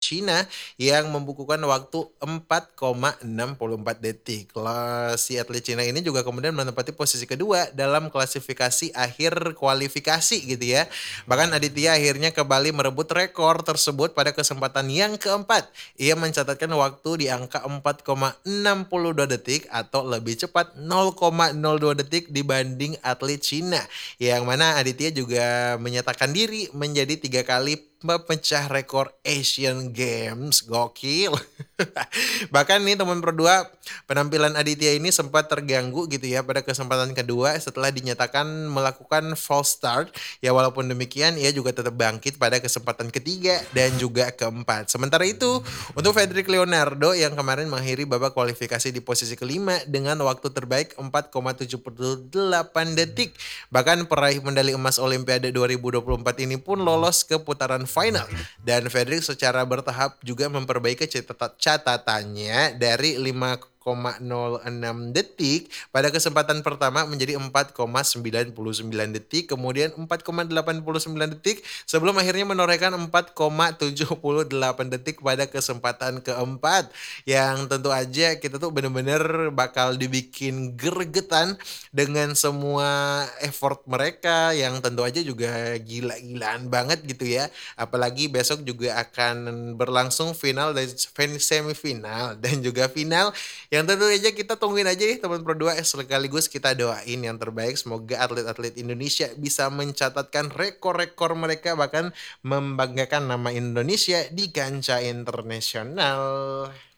Cina yang membukukan waktu 4,64 detik. Si atlet Cina ini juga kemudian menempati posisi kedua dalam klasifikasi akhir kualifikasi gitu ya. Bahkan Aditya akhirnya kembali merebut rekor tersebut pada kesempatan yang keempat. Ia mencatatkan waktu di angka 4,62 detik atau lebih cepat 0,02 detik dibanding atlet Cina. Yang mana Aditya juga menyatakan diri menjadi 3 kali pemecah rekor Asian Games. Gokil. Bahkan nih teman berdua, penampilan Aditya ini sempat terganggu gitu ya pada kesempatan kedua setelah dinyatakan melakukan false start. Ya walaupun demikian ia juga tetap bangkit pada kesempatan ketiga dan juga keempat. Sementara itu untuk Fedrik Leonardo yang kemarin mengakhiri babak kualifikasi di posisi kelima dengan waktu terbaik 4,78 detik. Bahkan peraih medali emas Olimpiade 2024 ini pun lolos ke putaran final. Dan Fedrik secara bertahap juga memperbaiki catatannya dari 5,06 detik pada kesempatan pertama menjadi 4,99 detik, kemudian 4,89 detik sebelum akhirnya menorehkan 4,78 detik pada kesempatan keempat. Yang tentu aja kita tuh bener-bener bakal dibikin gregetan dengan semua effort mereka yang tentu aja juga gila-gilaan banget gitu ya. Apalagi besok juga akan berlangsung final dan semifinal dan juga final yang tentu aja kita tungguin aja nih teman berdua, sekaligus kita doain yang terbaik. Semoga atlet-atlet Indonesia bisa mencatatkan rekor-rekor mereka bahkan membanggakan nama Indonesia di kancah internasional.